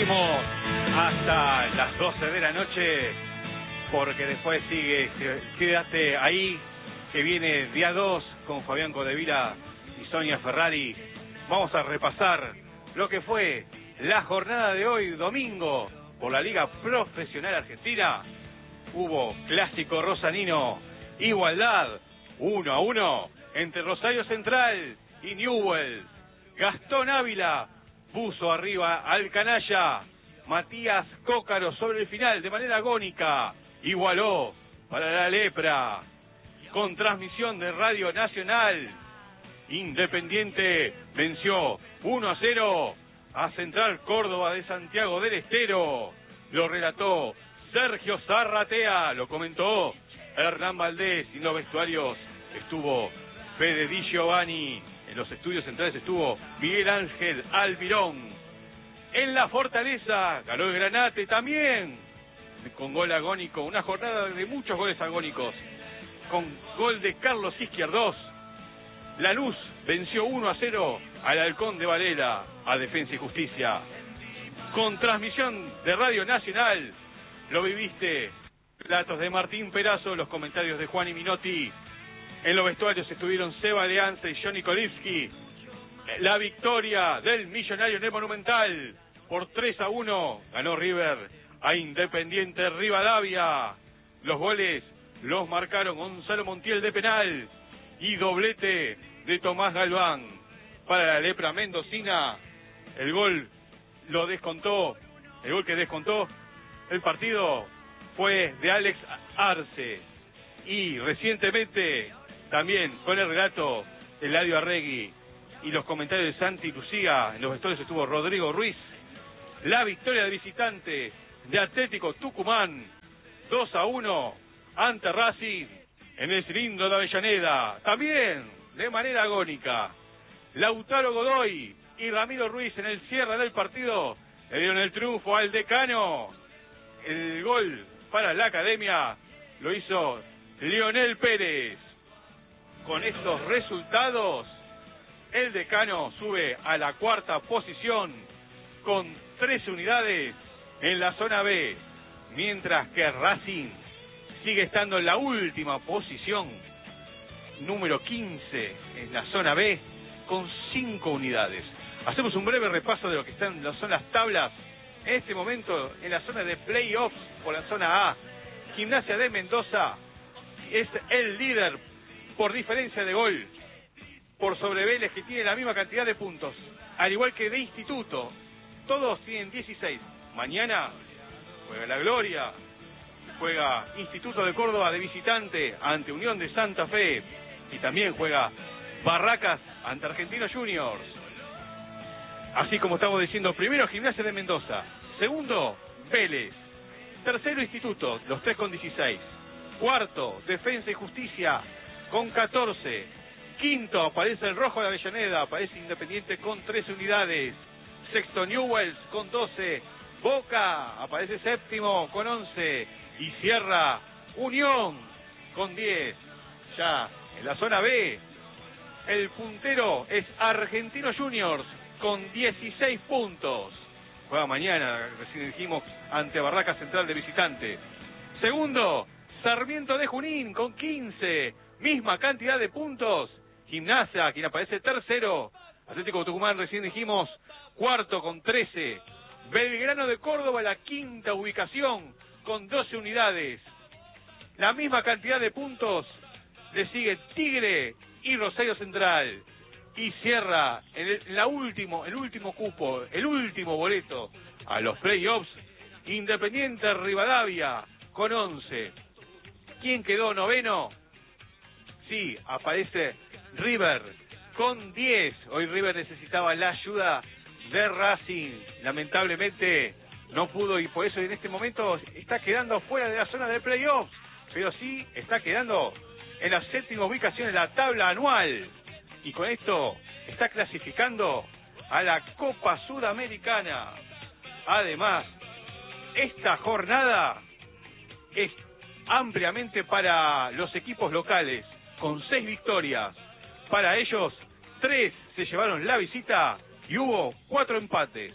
seguimos hasta las 12 de la noche, porque después sigue, quédate ahí, que viene día 2 con Fabián Codevila y Sonia Ferrari. Vamos a repasar lo que fue la jornada de hoy, domingo, por la Liga Profesional Argentina. Hubo clásico rosanino, igualdad, 1-1 entre Rosario Central y Newell's. Gastón Ávila puso arriba al canalla. Matías Cócaro sobre el final de manera agónica igualó para la Lepra. Con transmisión de Radio Nacional, Independiente venció 1-0 a Central Córdoba de Santiago del Estero. Lo relató Sergio Zarratea, lo comentó Hernán Valdés, y en los vestuarios estuvo Fede Di Giovanni. En los estudios centrales estuvo Miguel Ángel Almirón. En la Fortaleza ganó el Granate también, con gol agónico. Una jornada de muchos goles agónicos, con gol de Carlos Izquierdos. Lanús venció 1-0 al Halcón de Varela, a Defensa y Justicia. Con transmisión de Radio Nacional, lo viviste. Relatos de Martín Perazo, los comentarios de Juan y Minotti. En los vestuarios estuvieron Seba Leanza y Johnny Kolivsky. La victoria del Millonario en el Monumental por 3-1. Ganó River a Independiente Rivadavia. Los goles los marcaron Gonzalo Montiel de penal y doblete de Tomás Galván. Para la Lepra mendocina, el gol que descontó el partido fue de Alex Arce. Y recientemente, también con el relato de Eladio Arregui y los comentarios de Santi Lucía, en los vestuarios estuvo Rodrigo Ruiz. La victoria de visitante de Atlético Tucumán, 2-1 ante Racing en el cilindro de Avellaneda. También de manera agónica, Lautaro Godoy y Ramiro Ruiz en el cierre del partido le dieron el triunfo al Decano. El gol para la Academia lo hizo Lionel Pérez. Con estos resultados, el Decano sube a la cuarta posición con 13 unidades en la zona B, mientras que Racing sigue estando en la última posición, número 15 en la zona B, con 5 unidades. Hacemos un breve repaso de lo que son las tablas en este momento en la zona de playoffs. Por la zona A, Gimnasia de Mendoza es el líder por diferencia de gol, por sobre Vélez, que tiene la misma cantidad de puntos, al igual que de Instituto. Todos tienen 16. Mañana juega La Gloria, juega Instituto de Córdoba de visitante ante Unión de Santa Fe, y también juega Barracas ante Argentinos Juniors. Así como estamos diciendo, primero Gimnasia de Mendoza, segundo Vélez, tercero Instituto, los tres con 16, cuarto Defensa y Justicia con 14, quinto aparece el Rojo de Avellaneda, aparece Independiente con 13 unidades, sexto Newell's con 12, Boca aparece séptimo con 11 y cierra Unión con 10. Ya en la zona B, el puntero es Argentinos Juniors con 16 puntos. Juega mañana, recién dijimos, ante Barracas Central de visitante. Segundo, Sarmiento de Junín con 15, misma cantidad de puntos. Gimnasia, quien aparece tercero. Atlético Tucumán, recién dijimos, cuarto con 13. Belgrano de Córdoba, la quinta ubicación, con 12 unidades. La misma cantidad de puntos le sigue Tigre y Rosario Central. Y cierra el último cupo, el último boleto a los playoffs, Independiente Rivadavia con 11. ¿Quién quedó noveno? Sí, aparece River con 10. Hoy River necesitaba la ayuda de Racing. Lamentablemente no pudo, y por eso en este momento está quedando fuera de la zona de playoffs. Pero sí está quedando en la séptima ubicación en la tabla anual. Y con esto está clasificando a la Copa Sudamericana. Además, esta jornada es ampliamente para los equipos locales, con 6 victorias. Para ellos, 3 se llevaron la visita y hubo 4 empates.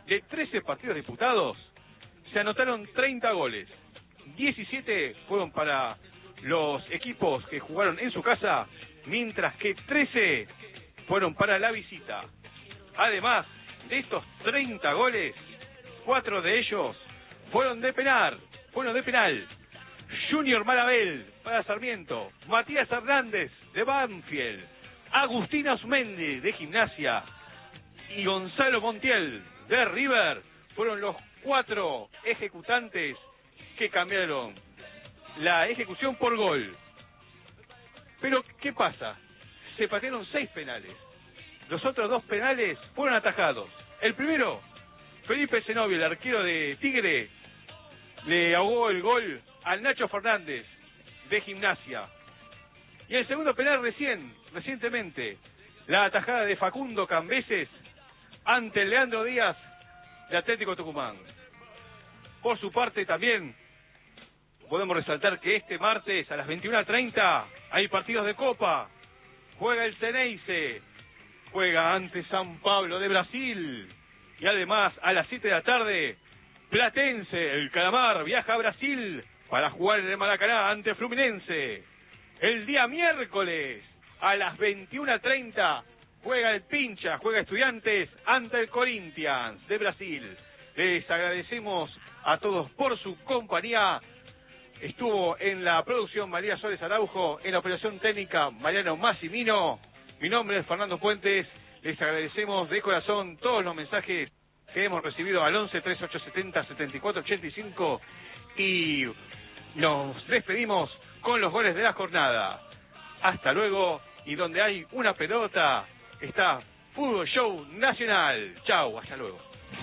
de 13 partidos disputados, se anotaron 30 goles. 17 fueron para los equipos que jugaron en su casa, mientras que 13 fueron para la visita. Además de estos 30 goles, 4 de ellos fueron de penal. Junior Marabel para Sarmiento, Matías Hernández de Banfield, Agustín Osmendi de Gimnasia y Gonzalo Montiel de River fueron los 4 ejecutantes que cambiaron la ejecución por gol. Pero, ¿qué pasa? Se patearon 6 penales. Los otros 2 penales fueron atajados. El primero, Felipe Zenobio, el arquero de Tigre, le ahogó el gol al Nacho Fernández de Gimnasia. Y el segundo penal recientemente, la atajada de Facundo Cambeses ante el Leandro Díaz de Atlético Tucumán. Por su parte también podemos resaltar que este martes a las 21:30 hay partidos de Copa. Juega el Ceneice, juega ante San Pablo de Brasil. Y además a las 7 de la tarde, Platense, el Calamar, viaja a Brasil para jugar en el Maracaná ante Fluminense. El día miércoles a las 21:30 juega el Pincha, juega Estudiantes ante el Corinthians de Brasil. Les agradecemos a todos por su compañía. Estuvo en la producción María Suárez Araujo, en la operación técnica Mariano Massimino. Mi nombre es Fernando Puentes. Les agradecemos de corazón todos los mensajes que hemos recibido al 11 3870 7485 y nos despedimos con los goles de la jornada. Hasta luego, y donde hay una pelota está Fútbol Show Nacional. Chau, hasta luego.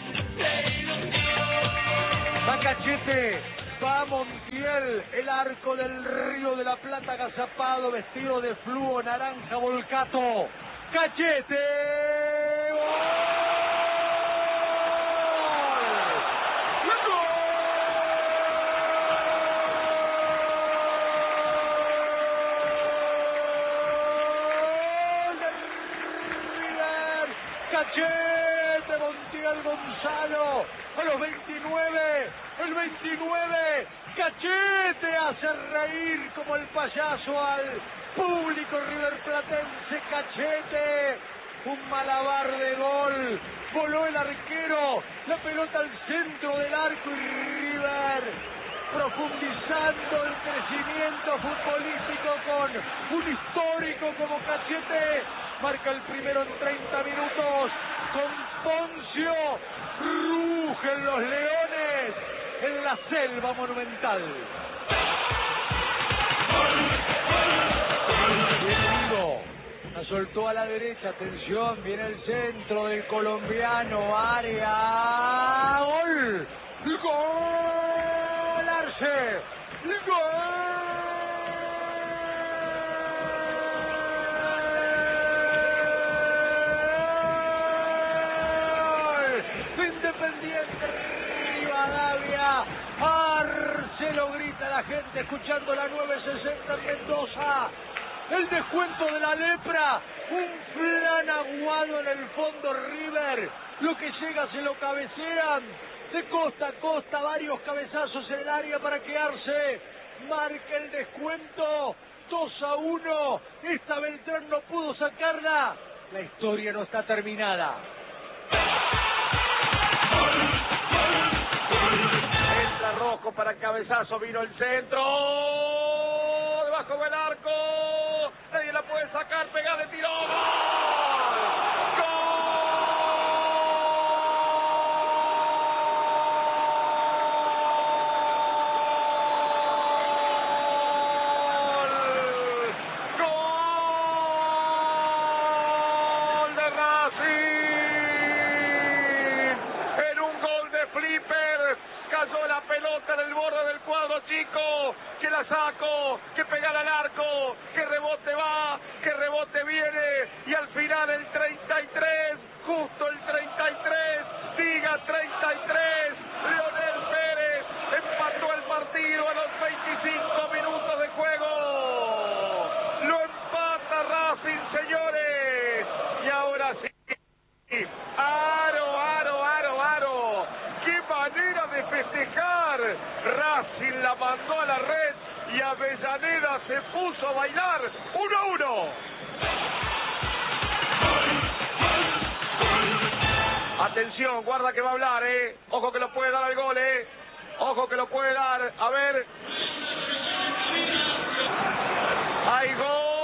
Va Cachete, va Montiel, el arco del Río de la Plata agazapado, vestido de fluo naranja volcato. Cachete, ¡gol! Cachete, Montiel Gonzalo, a los 29, el 29, Cachete hace reír como el payaso al público riverplatense. Cachete, un malabar de gol, voló el arquero, la pelota al centro del arco y River, profundizando el crecimiento futbolístico con un histórico como Cachete, marca el primero en 30 minutos, con Poncio, rugen los leones en la selva monumental. Bienvenido, la soltó a la derecha, atención, viene el centro del colombiano, área, gol, gol, Arce, gol. Independiente Rivadavia, Arce, lo grita la gente escuchando la 960 en Mendoza. El descuento de la lepra, un flan aguado en el fondo River, lo que llega se lo cabecean, de costa a costa, varios cabezazos en el área para quedarse, marca el descuento, 2-1, esta Beltrán no pudo sacarla, la historia no está terminada. Entra Rojo para el cabezazo, vino el centro, debajo del arco, nadie la puede sacar, pegada de tiro, que la saco, que pega al arco, que rebote va, que rebote viene, y al final el 33, justo el 33, diga 33, Leonel Pérez empató el partido a los 25 minutos de juego, lo empata Racing, señores, y ahora sí, aro, festejar. Racing la mandó a la red y Avellaneda se puso a bailar. 1-1. Atención, guarda que va a hablar, Ojo que lo puede dar al gol, Ojo que lo puede dar. A ver. Hay gol.